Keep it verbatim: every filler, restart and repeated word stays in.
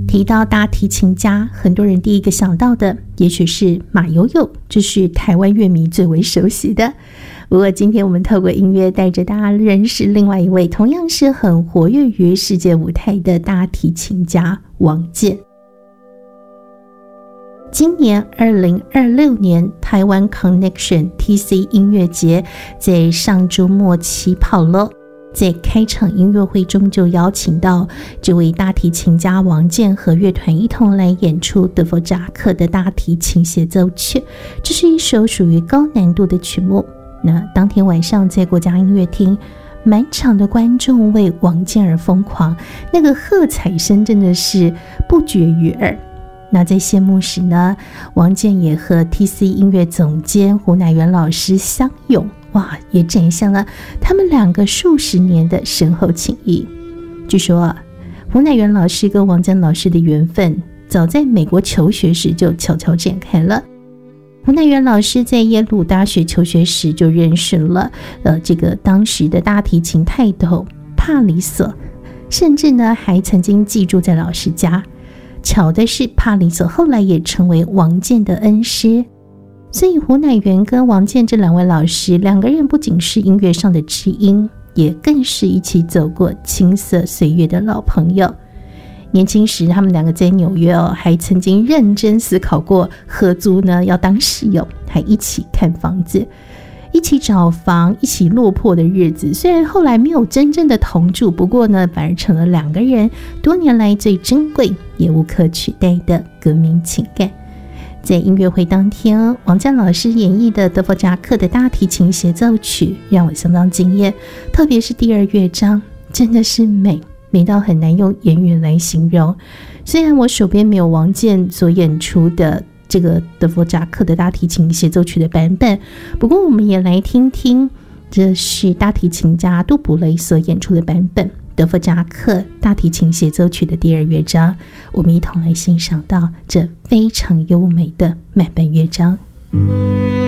提到大提琴家，很多人第一个想到的也许是马友友，这是台湾乐迷最为熟悉的。不过今天我们透过音乐带着大家认识另外一位同样是很活跃于世界舞台的大提琴家王健。今年二零二六年台湾 Connection T C 音乐节在上周末起跑了，在开场音乐会中就邀请到这位大提琴家王健和乐团一同来演出德弗扎克的大提琴协奏曲，这是一首属于高难度的曲目。那当天晚上在国家音乐厅，满场的观众为王健而疯狂，那个喝彩声真的是不绝于耳。那在谢幕时呢，王健也和 T C 音乐总监胡乃元老师相拥，哇，也展现了他们两个数十年的深厚情谊。据说胡乃元老师跟王健老师的缘分早在美国求学时就悄悄展开了。胡乃元老师在耶鲁大学求学时就认识了呃这个当时的大提琴泰斗帕里索，甚至呢还曾经寄住在老师家。巧的是，帕里索后来也成为王健的恩师，所以胡乃元跟王健这两位老师，两个人不仅是音乐上的知音，也更是一起走过青涩岁月的老朋友。年轻时他们两个在纽约哦，还曾经认真思考过合租呢，要当室友，还一起看房子，一起找房，一起落魄的日子。虽然后来没有真正的同住，不过呢，反而成了两个人多年来最珍贵也无可取代的革命情感。在音乐会当天，王健老师演绎的德弗扎克的大提琴协奏曲让我相当惊艳，特别是第二乐章，真的是美美到很难用言语来形容。虽然我手边没有王健所演出的这个德弗扎克的大提琴协奏曲的版本，不过我们也来听听，这是大提琴家杜普雷所演出的版本，德弗扎克大提琴协奏曲的第二乐章，我们一同来欣赏到这非常优美的慢板乐章。